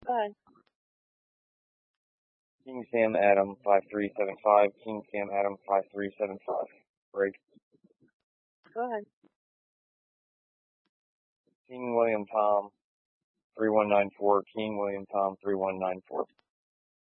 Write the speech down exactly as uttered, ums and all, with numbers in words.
Go ahead. King Sam Adam five three seven five. King Sam Adam five three seven five. Break. Go ahead. King William Tom three one nine four. King William Tom three one nine four.